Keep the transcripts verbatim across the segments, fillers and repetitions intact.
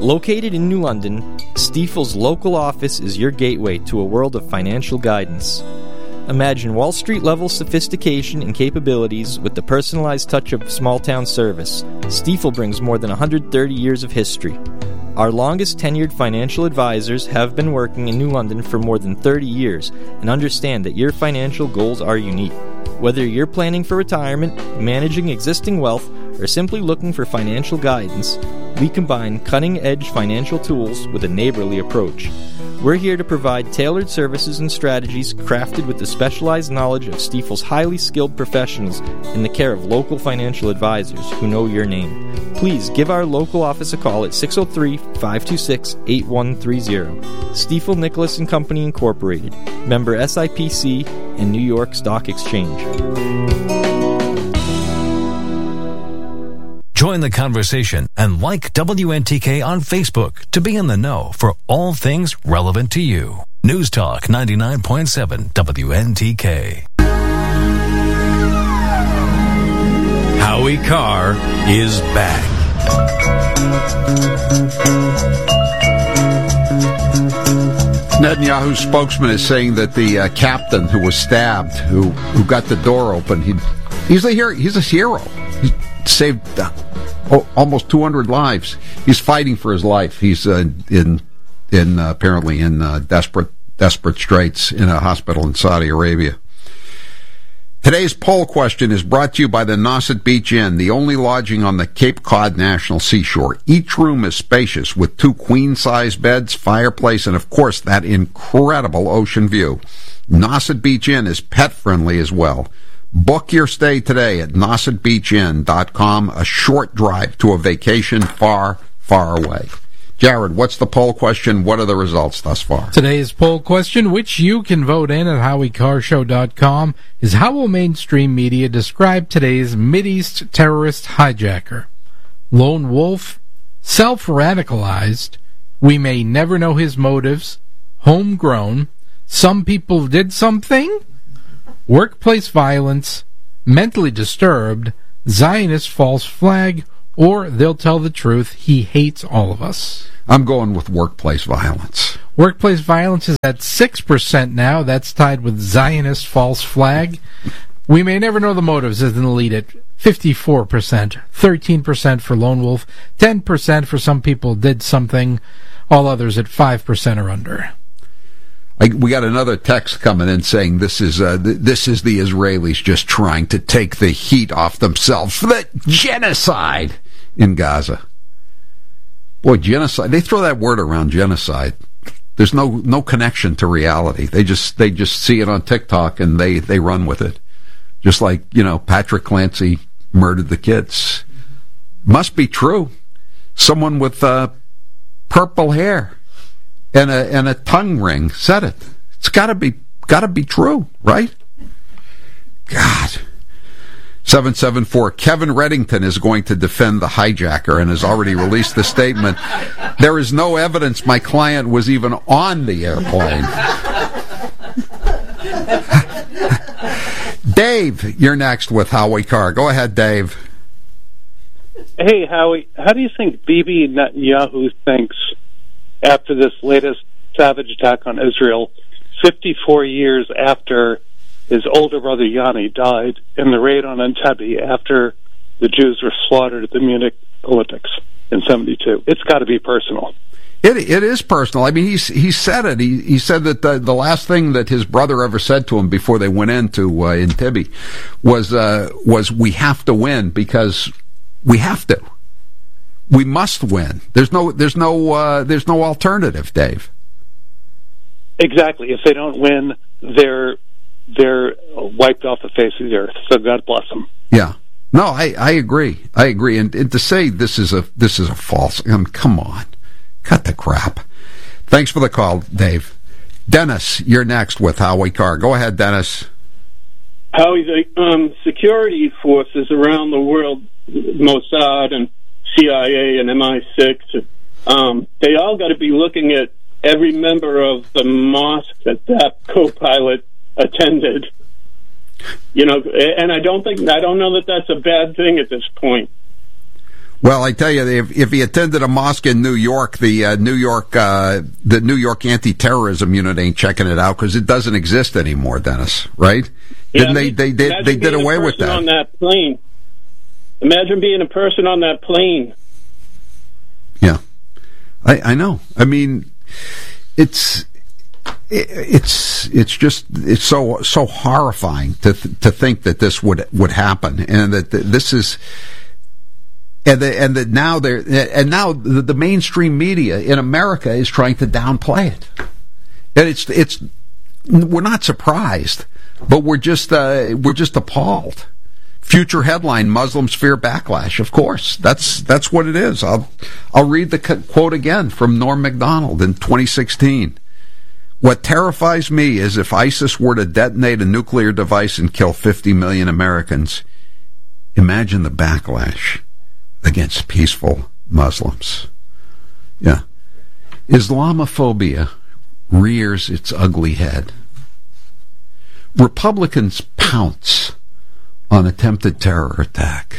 Located in New London, Stifel's local office is your gateway to a world of financial guidance. Imagine Wall Street-level sophistication and capabilities with the personalized touch of small-town service. Stifel brings more than one hundred thirty years of history. Our longest-tenured financial advisors have been working in New London for more than thirty years and understand that your financial goals are unique. Whether you're planning for retirement, managing existing wealth, or simply looking for financial guidance, we combine cutting-edge financial tools with a neighborly approach. We're here to provide tailored services and strategies crafted with the specialized knowledge of Stifel's highly skilled professionals in the care of local financial advisors who know your name. Please give our local office a call at six oh three, five two six, eight one three zero. Stifel Nicholas and Company Incorporated, member S I P C and New York Stock Exchange. Join the conversation and like W N T K on Facebook to be in the know for all things relevant to you. News Talk ninety-nine point seven W N T K. Howie Carr is back. Netanyahu's spokesman is saying that the uh, captain who was stabbed, who who got the door open, he he's a hero. He's a hero. He saved uh, oh, almost two hundred lives. He's fighting for his life. He's uh, in in uh, apparently in uh, desperate desperate straits in a hospital in Saudi Arabia. Today's poll question is brought to you by the Nauset Beach Inn, the only lodging on the Cape Cod National Seashore. Each room is spacious with two queen-size beds, fireplace, and, of course, that incredible ocean view. Nauset Beach Inn is pet-friendly as well. Book your stay today at nauset beach inn dot com, a short drive to a vacation far, far away. Jared, what's the poll question? What are the results thus far? Today's poll question, which you can vote in at howie carr show dot com, is how will mainstream media describe today's Mideast terrorist hijacker? Lone wolf, self-radicalized, we may never know his motives, homegrown, some people did something, workplace violence, mentally disturbed, Zionist false flag, or they'll tell the truth, he hates all of us. I'm going with workplace violence. Workplace violence is at six percent now. That's tied with Zionist false flag. We may never know the motives as in the lead at fifty-four percent, thirteen percent for Lone Wolf, ten percent for some people did something, all others at five percent or under. I, we got another text coming in saying this is uh, th- this is the Israelis just trying to take the heat off themselves for the genocide in Gaza. Boy, genocide! They throw that word around, genocide. There's no no connection to reality. They just they just see it on TikTok and they, they run with it. Just like, you know, Patrick Clancy murdered the kids. Must be true. Someone with uh, purple hair and a and a tongue ring said it. It's gotta be gotta be true, right? God. seven seven four. Kevin Reddington is going to defend the hijacker and has already released the statement. There is no evidence my client was even on the airplane. Dave, you're next with Howie Carr. Go ahead, Dave. Hey, Howie, how do you think Bibi Netanyahu thinks after this latest savage attack on Israel, fifty-four years after his older brother Yanni died in the raid on Entebbe after the Jews were slaughtered at the Munich Olympics in seventy-two? It's got to be personal. It it is personal. I mean, he he said it. He he said that the the last thing that his brother ever said to him before they went into uh, Entebbe was uh, was we have to win because we have to. We must win. There's no there's no uh, there's no alternative, Dave. Exactly. If they don't win, they're they're wiped off the face of the earth. So God bless them. Yeah. No, I, I agree. I agree. And, and to say this is a this is a false. I mean, come on, cut the crap. Thanks for the call, Dave. Dennis, you're next with Howie Carr. Go ahead, Dennis. Howie, the um, security forces around the world, Mossad and C I A and M I six, um, they all got to be looking at every member of the mosque that that co-pilot attended. You know, and I don't think I don't know that that's a bad thing at this point. Well, I tell you, if, if he attended a mosque in New York, the uh, New York uh, the New York anti-terrorism unit ain't checking it out because it doesn't exist anymore, Dennis. Right? Yeah, Didn't they? They did. They did away with that. On that plane. Imagine being a person on that plane. Yeah, I, I know. I mean, it's it, it's it's just it's so so horrifying to th- to think that this would would happen, and that th- this is. And the, and that now they're and now the, the mainstream media in America is trying to downplay it, and it's it's we're not surprised, but we're just uh, we're just appalled. Future headline: Muslims fear backlash. Of course, that's that's what it is. I'll I'll read the quote again from Norm Macdonald in twenty sixteen. What terrifies me is if ISIS were to detonate a nuclear device and kill fifty million Americans. Imagine the backlash against peaceful Muslims. Yeah. Islamophobia rears its ugly head. Republicans pounce on attempted terror attack.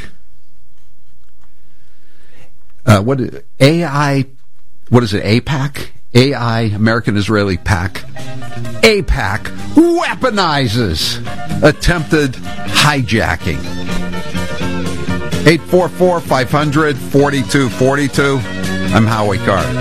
Uh, what A I? What is it? AIPAC? A I, American Israeli Pac. AIPAC weaponizes attempted hijacking. eight four four, five hundred, forty-two forty-two. I'm Howie Carter.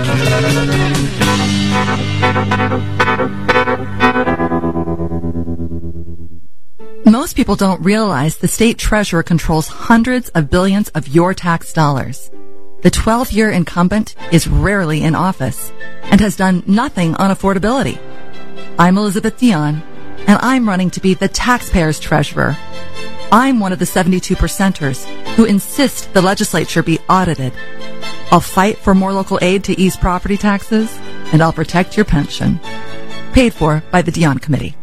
Most people don't realize the state treasurer controls hundreds of billions of your tax dollars. The twelve-year incumbent is rarely in office and has done nothing on affordability. I'm Elizabeth Dion, and I'm running to be the taxpayer's treasurer. I'm one of the seventy-two percenters who insist the legislature be audited. I'll fight for more local aid to ease property taxes, and I'll protect your pension. Paid for by the Dion Committee.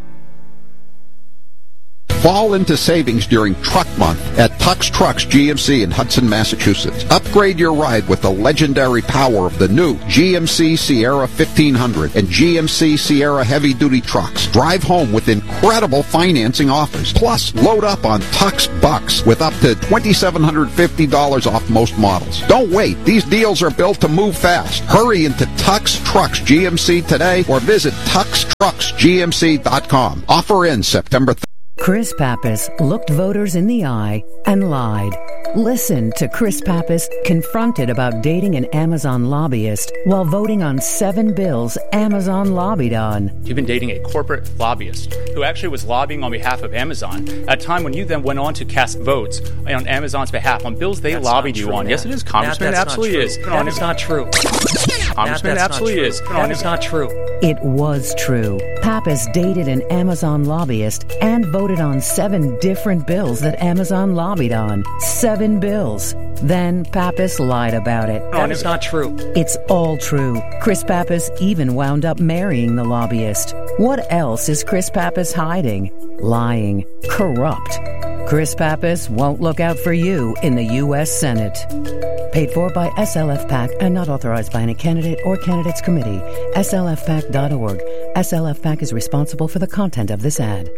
Fall into savings during Truck Month at Tux Trucks G M C in Hudson, Massachusetts. Upgrade your ride with the legendary power of the new G M C Sierra fifteen hundred and G M C Sierra heavy-duty trucks. Drive home with incredible financing offers. Plus, load up on Tux Bucks with up to two thousand seven hundred fifty dollars off most models. Don't wait. These deals are built to move fast. Hurry into Tux Trucks G M C today or visit tux trucks g m c dot com. Offer ends September third. Chris Pappas looked voters in the eye and lied. Listen to Chris Pappas confronted about dating an Amazon lobbyist while voting on seven bills Amazon lobbied on. You've been dating a corporate lobbyist who actually was lobbying on behalf of Amazon at a time when you then went on to cast votes on Amazon's behalf on bills they that's lobbied you on. Matt. Yes, it is, Congressman. Matt, it absolutely is. That is not true. Congressman, it absolutely is. That is not true. It was true. Pappas dated an Amazon lobbyist and voted on seven different bills that Amazon lobbied on. Seven bills. Then Pappas lied about it. That is not true. It's all true. Chris Pappas even wound up marrying the lobbyist. What else is Chris Pappas hiding? Lying. Corrupt. Chris Pappas won't look out for you in the U S Senate. Paid for by S L F PAC and not authorized by any candidate or candidates committee. S L F pac dot org. S L F PAC is responsible for the content of this ad.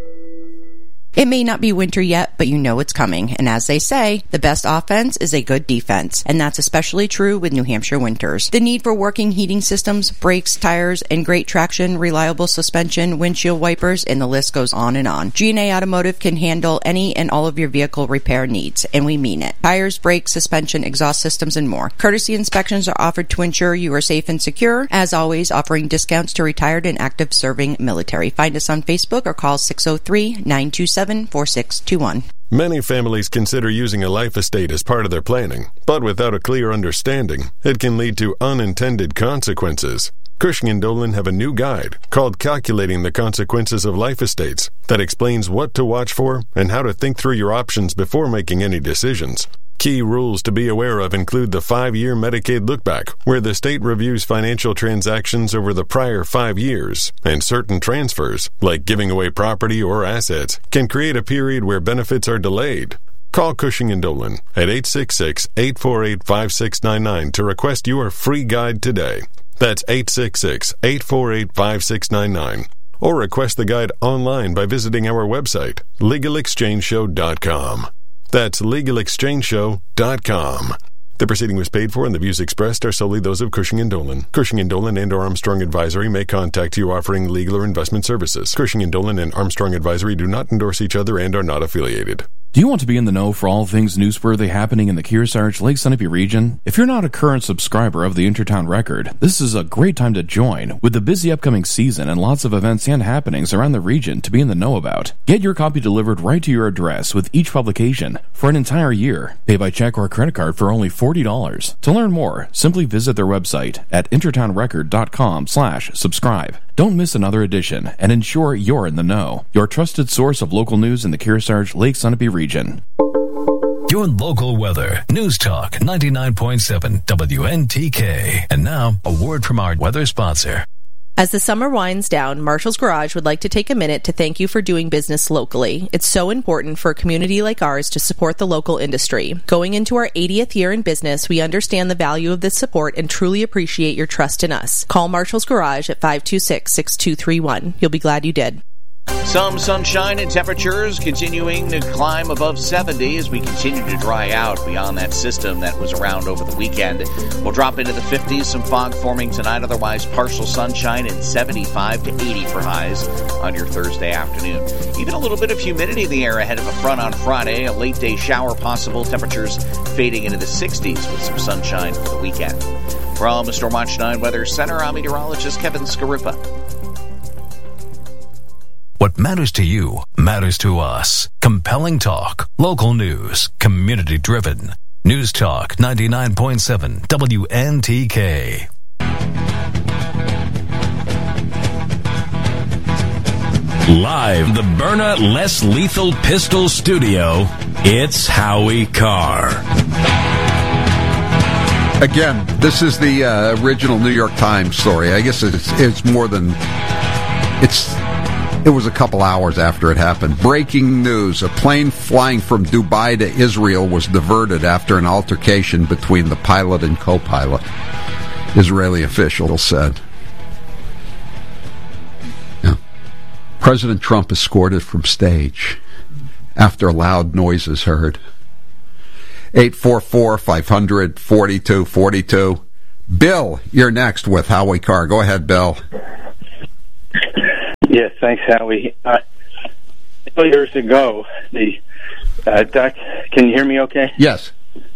It may not be winter yet, but you know it's coming. And as they say, the best offense is a good defense. And that's especially true with New Hampshire winters. The need for working heating systems, brakes, tires, and great traction, reliable suspension, windshield wipers, and the list goes on and on. G and A Automotive can handle any and all of your vehicle repair needs, and we mean it. Tires, brakes, suspension, exhaust systems, and more. Courtesy inspections are offered to ensure you are safe and secure. As always, offering discounts to retired and active serving military. Find us on Facebook or call six oh three, nine two seven, four six two one. Many families consider using a life estate as part of their planning, but without a clear understanding, it can lead to unintended consequences. Cushing and Dolan have a new guide called Calculating the Consequences of Life Estates that explains what to watch for and how to think through your options before making any decisions. Key rules to be aware of include the five-year Medicaid lookback, where the state reviews financial transactions over the prior five years, and certain transfers, like giving away property or assets, can create a period where benefits are delayed. Call Cushing and Dolan at eight six six, eight four eight, five six nine nine to request your free guide today. That's eight six six, eight four eight, five six nine nine. Or request the guide online by visiting our website, legal exchange show dot com. That's legal exchange show dot com. The proceeding was paid for and the views expressed are solely those of Cushing and Dolan. Cushing and Dolan and or Armstrong Advisory may contact you offering legal or investment services. Cushing and Dolan and Armstrong Advisory do not endorse each other and are not affiliated. Do you want to be in the know for all things newsworthy happening in the Kearsarge, Lake Sunapee region? If you're not a current subscriber of the Intertown Record, this is a great time to join. With the busy upcoming season and lots of events and happenings around the region to be in the know about, get your copy delivered right to your address with each publication for an entire year. Pay by check or credit card for only forty dollars. To learn more, simply visit their website at intertownrecord.com slash subscribe. Don't miss another edition and ensure you're in the know. Your trusted source of local news in the Kearsarge, Lake Sunapee region. Your local weather. News Talk ninety-nine point seven W N T K. And now, a word from our weather sponsor. As the summer winds down, Marshall's Garage would like to take a minute to thank you for doing business locally. It's so important for a community like ours to support the local industry. Going into our eightieth year in business, we understand the value of this support and truly appreciate your trust in us. Call Marshall's Garage at five two six, six two three one. You'll be glad you did. Some sunshine and temperatures continuing to climb above seventy as we continue to dry out beyond that system that was around over the weekend. We'll drop into the fifties, some fog forming tonight, otherwise partial sunshine and seventy-five to eighty for highs on your Thursday afternoon. Even a little bit of humidity in the air ahead of a front on Friday, a late day shower possible, temperatures fading into the sixties with some sunshine for the weekend. From the Stormwatch nine Weather Center, I'm meteorologist Kevin Scarippa. What matters to you matters to us. Compelling talk, local news, community-driven. News Talk ninety-nine point seven W N T K. Live, the Byrna Less Lethal Pistol Studio, it's Howie Carr. Again, this is the uh, original New York Times story. I guess it's, it's more than... It's... It was a couple hours after it happened. Breaking news. A plane flying from Dubai to Israel was diverted after an altercation between the pilot and co-pilot. Israeli officials said. Yeah. President Trump escorted from stage after loud noises heard. eight four four, five hundred, forty-two forty-two. Bill, you're next with Howie Carr. Go ahead, Bill. Yes, thanks, Howie. Uh, years ago, the uh, doc, can you hear me okay? Yes.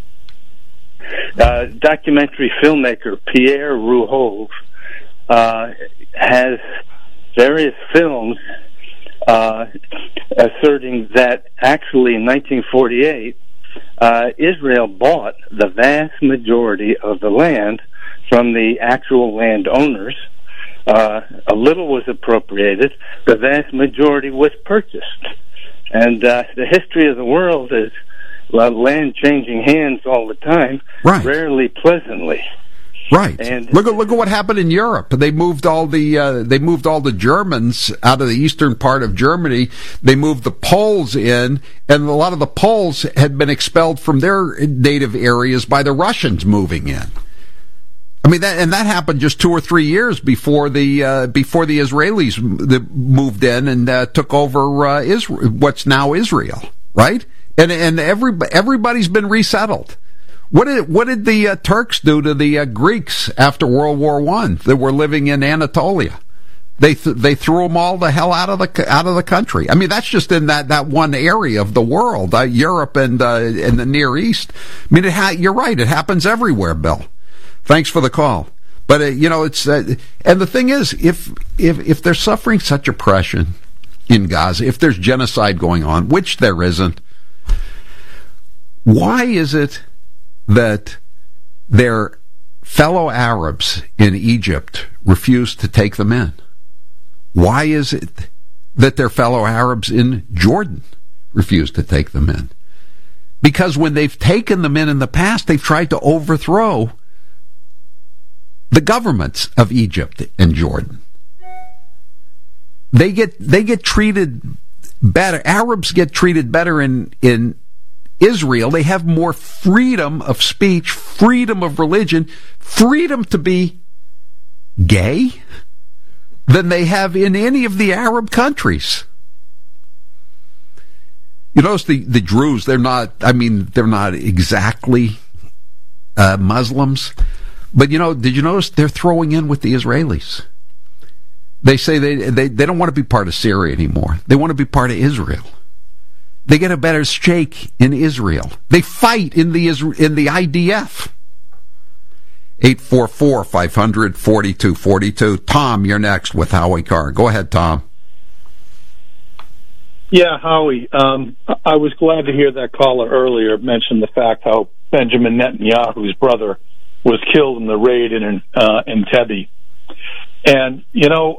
Uh, documentary filmmaker Pierre Rouhove uh, has various films uh, asserting that actually in nineteen forty-eight, uh, Israel bought the vast majority of the land from the actual landowners. Uh, a little was appropriated. The vast majority was purchased. And uh, the history of the world is uh, land changing hands all the time, right. Rarely pleasantly. Right. And look at look at what happened in Europe. They moved all the uh, they moved all the Germans out of the eastern part of Germany. They moved the Poles in, and a lot of the Poles had been expelled from their native areas by the Russians moving in. I mean, that, and that happened just two or three years before the uh, before the Israelis moved in and uh, took over uh, Israel, what's now Israel, right? And and every everybody's been resettled. What did what did the uh, Turks do to the uh, Greeks after World War One that were living in Anatolia? They th- they threw them all the hell out of the out of the country. I mean, that's just in that, that one area of the world, uh, Europe and uh, and the Near East. I mean, it ha- you're right. It happens everywhere, Bill. Thanks for the call. But, uh, you know, it's, uh, and the thing is, if, if, if they're suffering such oppression in Gaza, if there's genocide going on, which there isn't, why is it that their fellow Arabs in Egypt refuse to take them in? Why is it that their fellow Arabs in Jordan refuse to take them in? Because when they've taken them in in the past, they've tried to overthrow the governments of Egypt and Jordan. They get they get treated better. Arabs get treated better in in Israel. They have more freedom of speech, freedom of religion, freedom to be gay than they have in any of the Arab countries. You notice the, the Druze, they're not, I mean, they're not exactly uh, Muslims. But, you know, did you notice they're throwing in with the Israelis? They say they, they, they don't want to be part of Syria anymore. They want to be part of Israel. They get a better shake in Israel. They fight in the in the I D F. eight four four, five hundred, forty-two forty-two. Tom, you're next with Howie Carr. Go ahead, Tom. Yeah, Howie, um, I was glad to hear that caller earlier mention the fact how Benjamin Netanyahu's brother was killed in the raid in uh, Entebbe. And, you know,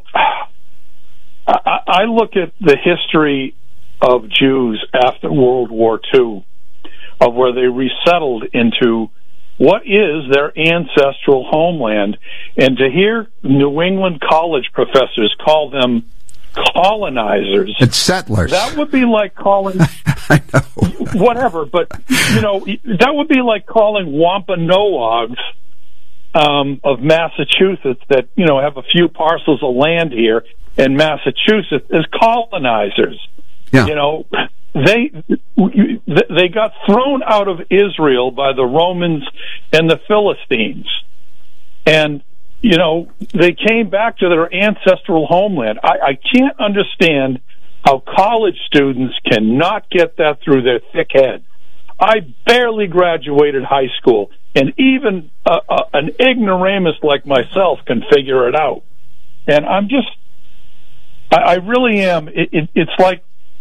I, I look at the history of Jews after World War Two, of where they resettled into what is their ancestral homeland, and to hear New England college professors call them colonizers. It's settlers. That would be like calling I know. whatever, but you know, that would be like calling Wampanoags um, of Massachusetts that, you know, have a few parcels of land here in Massachusetts as colonizers. Yeah. You know, they they got thrown out of Israel by the Romans and the Philistines. And you know, they came back to their ancestral homeland. I, I can't understand how college students cannot get that through their thick head. I barely graduated high school, and even uh, uh, an ignoramus like myself can figure it out. And I'm just, I, I really am. It, it, it's like,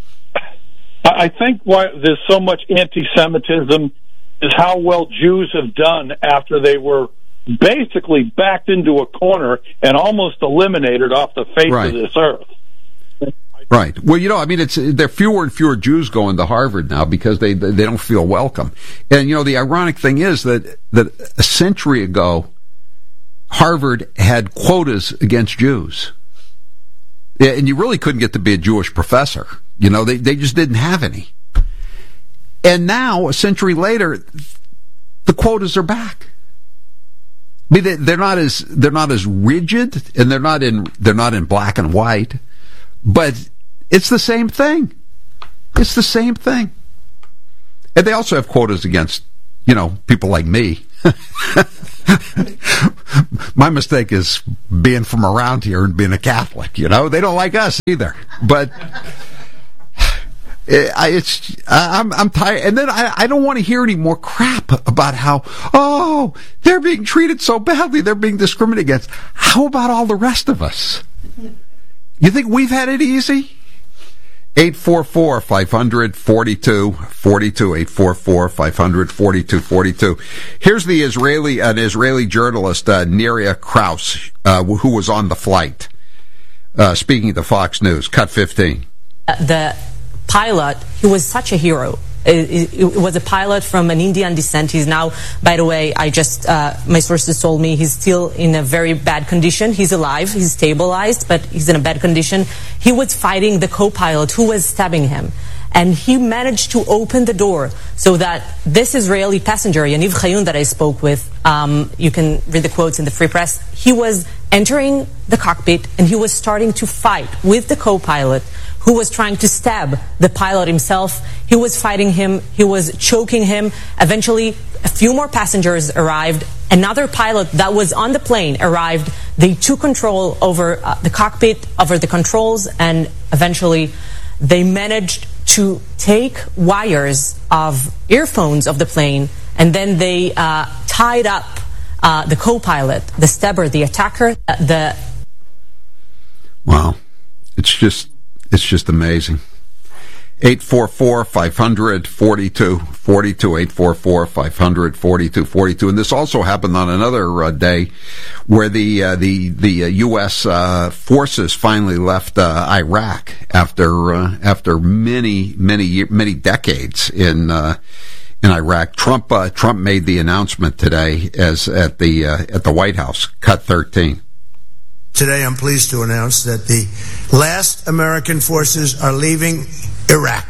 I think why there's so much anti-Semitism is how well Jews have done after they were basically backed into a corner and almost eliminated off the face right. of this earth. Right. Well, you know, I mean, it's there are fewer and fewer Jews going to Harvard now because they they don't feel welcome. And you know, the ironic thing is that that a century ago, Harvard had quotas against Jews, and you really couldn't get to be a Jewish professor. You know, they they just didn't have any. And now, a century later, the quotas are back. I mean, they're not as they're not as rigid, and they're not in they're not in black and white, but it's the same thing. It's the same thing. And they also have quotas against, you know, people like me. My mistake is being from around here and being a Catholic. You know, they don't like us either. But it's I'm I'm tired, and then I I don't want to hear any more crap about how oh they're being treated so badly, they're being discriminated against. How about all the rest of us? You think we've had it easy? eight four four, five hundred, forty-two forty-two, eight four four, five hundred, forty-two forty-two. Here's the Israeli an Israeli journalist uh, Neria Kraus, uh, who was on the flight, uh, speaking to Fox News. Cut fifteen. Uh, the pilot, he was such a hero. It, it, it was a pilot from an Indian descent. He's now, by the way, I just, uh, my sources told me he's still in a very bad condition. He's alive, he's stabilized, but he's in a bad condition. He was fighting the co-pilot who was stabbing him. And he managed to open the door so that this Israeli passenger, Yaniv Chayun, that I spoke with, um, you can read the quotes in the Free Press, he was entering the cockpit and he was starting to fight with the co-pilot who was trying to stab the pilot himself. He was fighting him. He was choking him. Eventually, a few more passengers arrived. Another pilot that was on the plane arrived. They took control over uh, the cockpit, over the controls, and eventually they managed to take wires of earphones of the plane, and then they uh, tied up uh, the co-pilot, the stabber, the attacker, uh, the... Wow. It's just... It's just amazing. eight four four, five hundred, forty-two forty-two, eight four four, five hundred, forty-two forty-two. And this also happened on another uh, day where the uh, the the uh, U S uh, forces finally left uh, Iraq after uh, after many many many decades in uh, in Iraq. Trump uh, Trump made the announcement today as at the uh, at the White House. Cut thirteen. Today, I'm pleased to announce that the last American forces are leaving Iraq.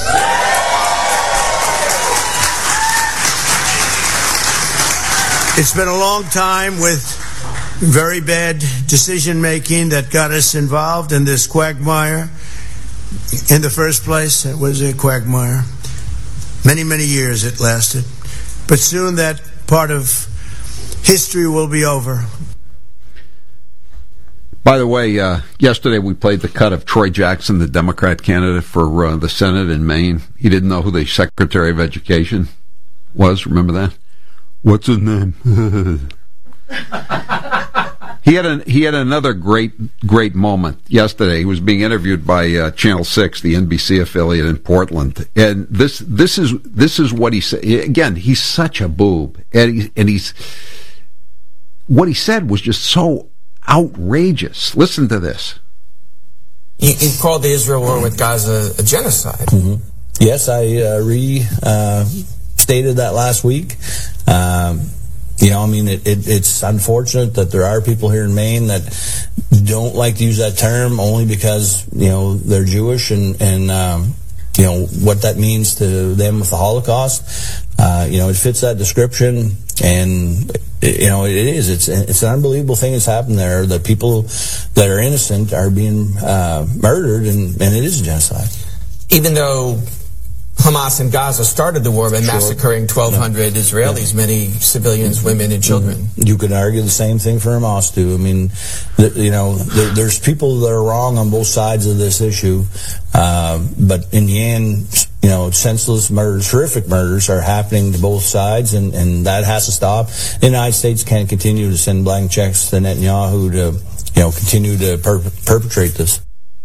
It's been a long time with very bad decision-making that got us involved in this quagmire. In the first place, it was a quagmire. Many, many years it lasted. But soon that part of history will be over. By the way, uh, yesterday we played the cut of Troy Jackson, the Democrat candidate for uh, the Senate in Maine. He didn't know who the Secretary of Education was. Remember that? What's his name? he had an, he had another great great moment yesterday. He was being interviewed by uh, Channel Six, the N B C affiliate in Portland, and this this is this is what he said. Again, he's such a boob, and he, and he's what he said was just so outrageous. Listen to this. He, he called the Israel war with Gaza a genocide. Mm-hmm. Yes, I uh, re-stated uh, that last week. Um, you know, I mean, it, it, it's unfortunate that there are people here in Maine that don't like to use that term only because, you know, they're Jewish and, and um, you know, what that means to them with the Holocaust. Uh, you know, it fits that description, and you know, it is. It's it's an unbelievable thing that's happened there. The people that are innocent are being uh, murdered, and, and it is a genocide. Even though Hamas in Gaza started the war by Sure. massacring twelve hundred yeah. Israelis, yeah. many civilians, mm-hmm. women, and children. Mm-hmm. You could argue the same thing for Hamas too. I mean, th- you know, there, there's people that are wrong on both sides of this issue, uh, but in the end, you know, senseless murders, horrific murders are happening to both sides, and, and that has to stop. The United States can't continue to send blank checks to Netanyahu to, you know, continue to per- perpetrate this.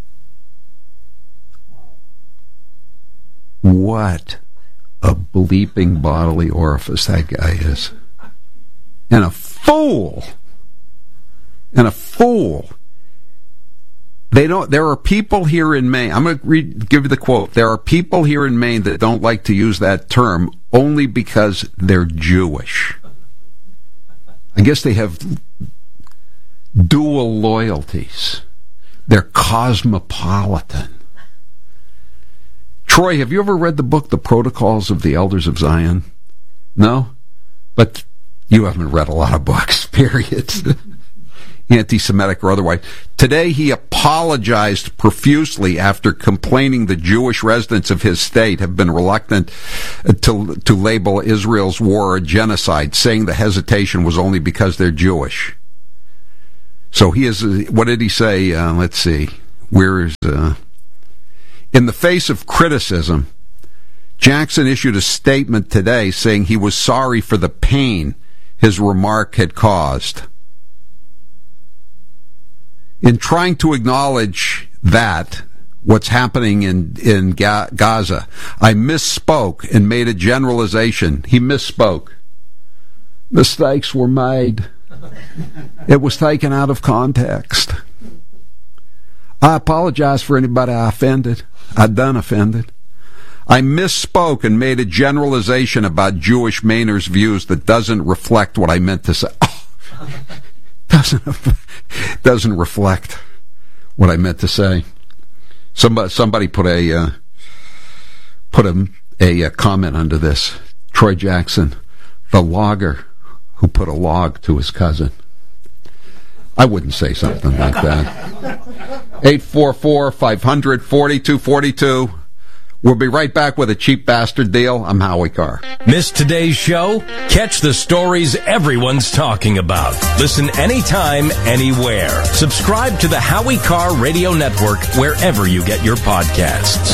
What a bleeping bodily orifice that guy is. And a fool. And a fool. They don't. There are people here in Maine. I'm going to read, give you the quote. There are people here in Maine that don't like to use that term only because they're Jewish. I guess they have dual loyalties. They're cosmopolitan. Troy, have you ever read the book, The Protocols of the Elders of Zion? No? But you haven't read a lot of books, period. Anti-Semitic or otherwise. Today he apologized profusely after complaining the Jewish residents of his state have been reluctant to, to label Israel's war a genocide, saying the hesitation was only because they're Jewish. So he is, what did he say? Uh, let's see. Where is... Uh, In the face of criticism, Jackson issued a statement today saying he was sorry for the pain his remark had caused. In trying to acknowledge that, what's happening in, in Ga- Gaza, I misspoke and made a generalization. He misspoke. Mistakes were made. It was taken out of context. I apologize for anybody I offended. I done offended. I misspoke and made a generalization about Jewish Mainers' views that doesn't reflect what I meant to say. Oh, doesn't doesn't reflect what I meant to say. Somebody somebody put a uh, put a, a, a comment under this. Troy Jackson, the logger who put a log to his cousin. I wouldn't say something like that. eight four four, five hundred, forty-two forty-two. We'll be right back with a cheap bastard deal. I'm Howie Carr. Miss today's show? Catch the stories everyone's talking about. Listen anytime, anywhere. Subscribe to the Howie Carr Radio Network wherever you get your podcasts.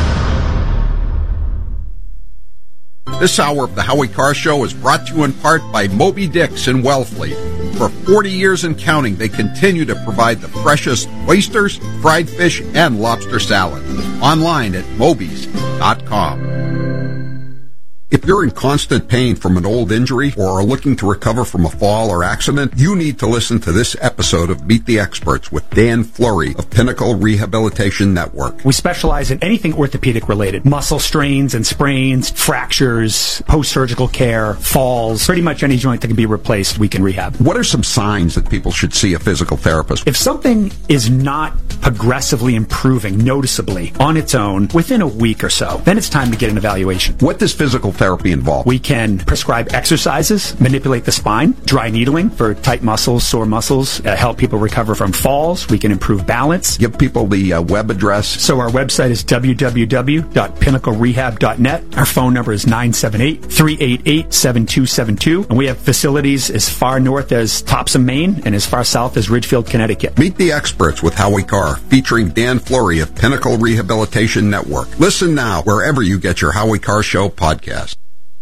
This hour of the Howie Carr Show is brought to you in part by Moby Dick's in Wellfleet. For forty years and counting, they continue to provide the freshest oysters, fried fish, and lobster salad. Online at mobies dot com. If you're in constant pain from an old injury or are looking to recover from a fall or accident, you need to listen to this episode of Meet the Experts with Dan Fleury of Pinnacle Rehabilitation Network. We specialize in anything orthopedic related. Muscle strains and sprains, fractures, post-surgical care, falls, pretty much any joint that can be replaced, we can rehab. What are some signs that people should see a physical therapist? If something is not progressively improving noticeably on its own within a week or so, then it's time to get an evaluation. What does physical therapy involved? We can prescribe exercises, manipulate the spine, dry needling for tight muscles, sore muscles, uh, help people recover from falls. We can improve balance. Give people the uh, web address. So our website is w w w dot pinnacle rehab dot net. Our phone number is nine seven eight, three eight eight, seven two seven two. And we have facilities as far north as Topsom, Maine, and as far south as Ridgefield, Connecticut. Meet the experts with Howie Carr, featuring Dan Fleury of Pinnacle Rehabilitation Network. Listen now wherever you get your Howie Carr Show podcast.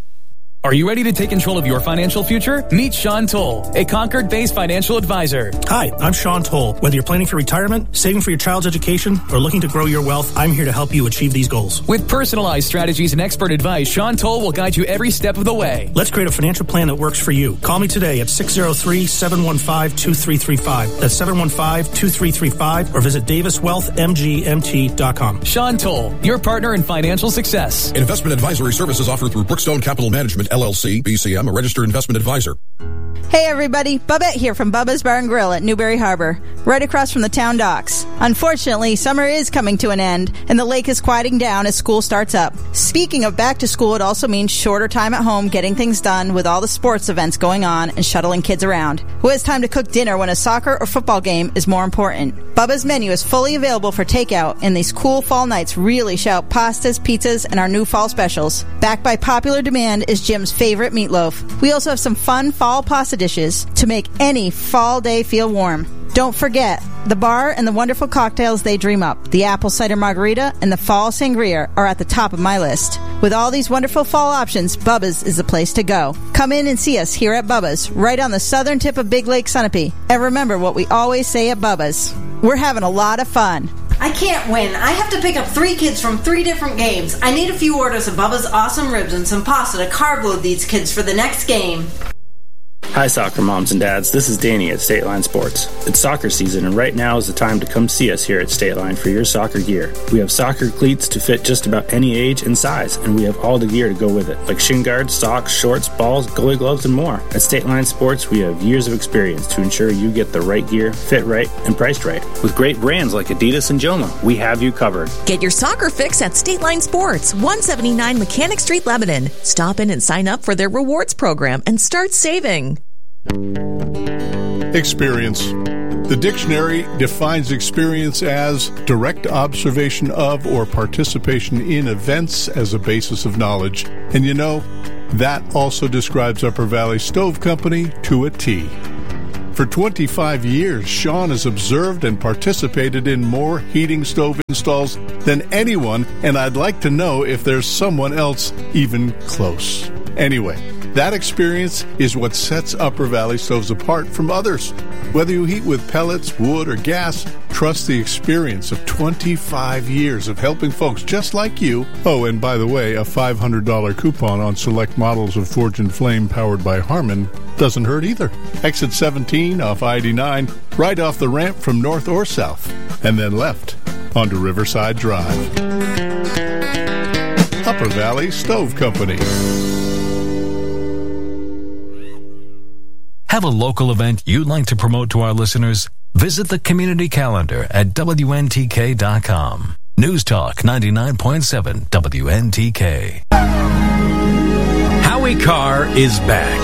Are you ready to take control of your financial future? Meet Sean Toll, a Concord-based financial advisor. Hi, I'm Sean Toll. Whether you're planning for retirement, saving for your child's education, or looking to grow your wealth, I'm here to help you achieve these goals. With personalized strategies and expert advice, Sean Toll will guide you every step of the way. Let's create a financial plan that works for you. Call me today at six oh three, seven one five, two three three five. That's seven one five, two three three five, or visit davis wealth m g m t dot com. Sean Toll, your partner in financial success. Investment advisory services offered through Brookstone Capital Management, L L C, B C M, a registered investment advisor. Hey everybody, Bubette here from Bubba's Bar and Grill at Newberry Harbor, right across from the town docks. Unfortunately, summer is coming to an end, and the lake is quieting down as school starts up. Speaking of back to school, it also means shorter time at home getting things done with all the sports events going on and shuttling kids around. Who has time to cook dinner when a soccer or football game is more important? Bubba's menu is fully available for takeout, and these cool fall nights really shout pastas, pizzas, and our new fall specials. Backed by popular demand is Jim's favorite meatloaf. We also have some fun fall pasta dishes to make any fall day feel warm. Don't forget, the bar and the wonderful cocktails they dream up, the apple cider margarita and the fall sangria, are at the top of my list. With all these wonderful fall options, Bubba's is the place to go. Come in and see us here at Bubba's, right on the southern tip of Big Lake Sunapee. And remember what we always say at Bubba's: we're having a lot of fun. I can't win. I have to pick up three kids from three different games. I need a few orders of Bubba's awesome ribs and some pasta to carb load these kids for the next game. Hi, soccer moms and dads. This is Danny at State Line Sports. It's soccer season, and right now is the time to come see us here at State Line for your soccer gear. We have soccer cleats to fit just about any age and size, and we have all the gear to go with it, like shin guards, socks, shorts, balls, goalie gloves, and more. At State Line Sports, we have years of experience to ensure you get the right gear, fit right, and priced right. With great brands like Adidas and Joma, we have you covered. Get your soccer fix at State Line Sports, one seventy-nine Mechanic Street, Lebanon. Stop in and sign up for their rewards program and start saving. Experience. The dictionary defines experience as direct observation of or participation in events as a basis of knowledge. And you know, that also describes Upper Valley Stove Company to a T. For twenty-five years, Sean has observed and participated in more heating stove installs than anyone, and I'd like to know if there's someone else even close. Anyway, that experience is what sets Upper Valley Stoves apart from others. Whether you heat with pellets, wood, or gas, trust the experience of twenty-five years of helping folks just like you. Oh, and by the way, a five hundred dollars coupon on select models of Forge and Flame powered by Harman doesn't hurt either. Exit seventeen off I eighty-nine, right off the ramp from north or south, and then left onto Riverside Drive. Upper Valley Stove Company. Have a local event you'd like to promote to our listeners? Visit the community calendar at W N T K dot com. News Talk ninety-nine point seven W N T K. Howie Carr is back.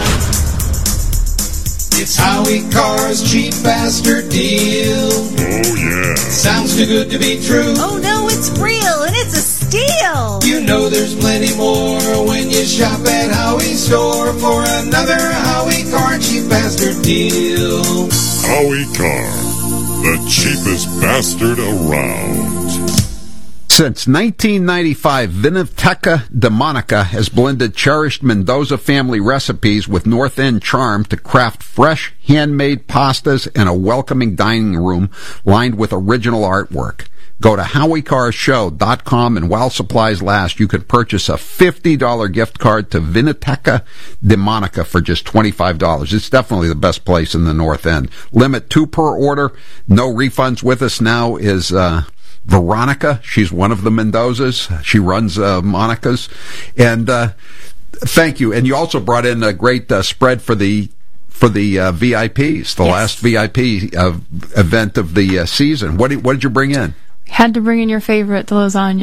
It's Howie Carr's cheap bastard deal. Oh, yeah. Sounds too good to be true. Oh, no, it's real, and it's a steal. You know there's plenty more when you shop at Howie's store for another Howie Carr cheap bastard deal. Howie Carr, the cheapest bastard around. Since nineteen ninety-five, Vinoteca de Monica has blended cherished Mendoza family recipes with North End charm to craft fresh, handmade pastas and a welcoming dining room lined with original artwork. Go to howie carr show dot com, and while supplies last, you can purchase a fifty dollars gift card to Vinoteca de Monica for just twenty-five dollars. It's definitely the best place in the North End. Limit two per order. No refunds. With us now is uh Veronica. She's one of the Mendozas. She runs uh, Monica's. And uh, thank you. And you also brought in a great uh, spread for the for the uh, V I Ps, the yes. last V I P uh, event of the uh, season. What did, what did you bring in? Had to bring in your favorite, the lasagna.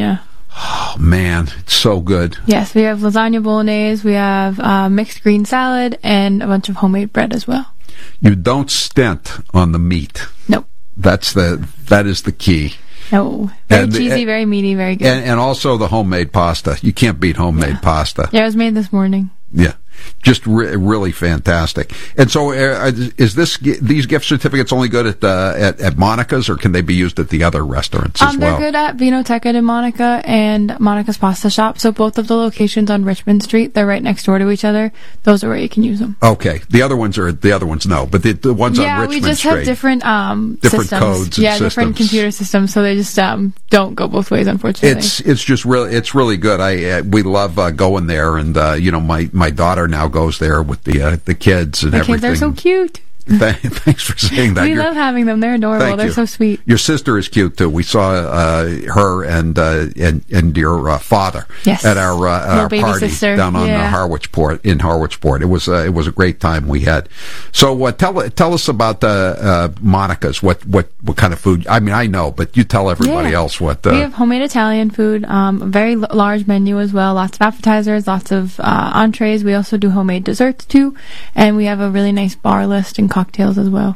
Oh, man, it's so good. Yes, we have lasagna bolognese, we have uh, mixed green salad, and a bunch of homemade bread as well. You don't stint on the meat. Nope. That's the that is the key. No, very and, cheesy, and, very meaty, very good. And, and also the homemade pasta. You can't beat homemade yeah. pasta. Yeah, it was made this morning. Yeah, just re- really fantastic. And so, uh, is this these gift certificates only good at, uh, at at Monica's, or can they be used at the other restaurants as um, well? They're good at Vinoteca de Monica and Monica's Pasta Shop. So both of the locations on Richmond Street, they're right next door to each other. Those are where you can use them. Okay, the other ones are the other ones no, but the, the ones yeah, on Richmond Street. Yeah, we just Street, have different um different systems. codes. Yeah, and different systems. computer systems. So they just um don't go both ways, unfortunately. It's it's just really it's really good. I uh, we love uh, going there, and uh, you know my, my daughter now goes there with the uh, the kids and the everything. Kids are so cute. Thanks for saying that. We You're, love having them. They're adorable. They're you. so sweet. Your sister is cute too. We saw uh, her and uh, and and your uh, father yes. at our uh, our baby party sister. down on yeah. uh, Harwichport in Harwichport. It was uh, it was a great time we had. So uh, tell tell us about uh, uh, Monica's. What what what kind of food? I mean, I know, but you tell everybody yeah. else what. Uh, we have homemade Italian food. Um, a very l- large menu as well. Lots of appetizers, lots of uh, entrees. We also do homemade desserts too, and we have a really nice bar list and cocktails as well.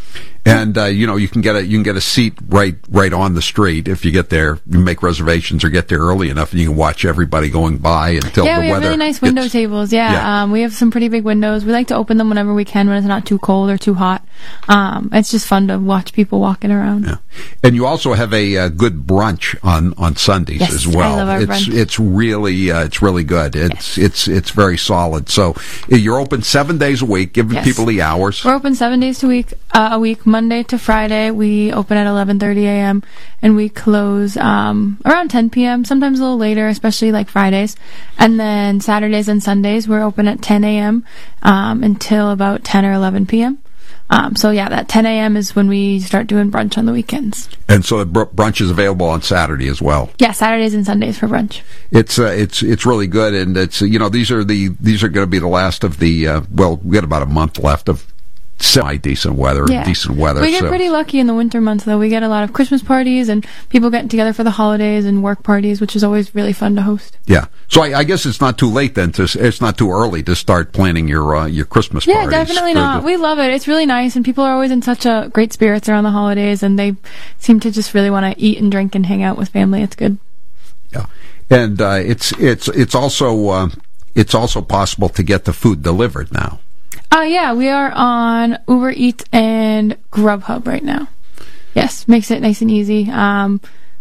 And uh, you know you can get a you can get a seat right right on the street if you get there. You make reservations or get there early enough, and you can watch everybody going by until yeah, the we have weather. really nice window gets, tables. Yeah, yeah. Um, we have some pretty big windows. We like to open them whenever we can when it's not too cold or too hot. Um, it's just fun to watch people walking around. Yeah. And you also have a uh, good brunch on, on Sundays yes, as well. I love our it's brunch. it's really uh, it's really good. It's yes. it's it's very solid. So you're open seven days a week. Give yes. people the hours. We're open seven days a week. Uh, a week, Monday to Friday. We open at eleven thirty a.m. and we close um, around ten p.m. Sometimes a little later, especially like Fridays. And then Saturdays and Sundays we're open at ten a.m. Um, until about ten or eleven p.m. Um, so yeah, that ten a.m. is when we start doing brunch on the weekends. And so the br- brunch is available on Saturday as well. Yeah, Saturdays and Sundays for brunch. It's uh, it's it's really good, and it's you know these are the these are going to be the last of the uh, well we got about a month left of semi decent weather, yeah. decent weather. We get so. pretty lucky in the winter months, though. We get a lot of Christmas parties and people getting together for the holidays and work parties, which is always really fun to host. Yeah, so I, I guess it's not too late then. To it's not too early to start planning your uh, your Christmas yeah, parties. Yeah, definitely not. The... We love it. It's really nice, and people are always in such a great spirits around the holidays, and they seem to just really want to eat and drink and hang out with family. It's good. Yeah, and uh, it's it's it's also uh, it's also possible to get the food delivered now. Uh, yeah, we are on Uber Eats and Grubhub right now. Yes, makes it nice and easy. Um,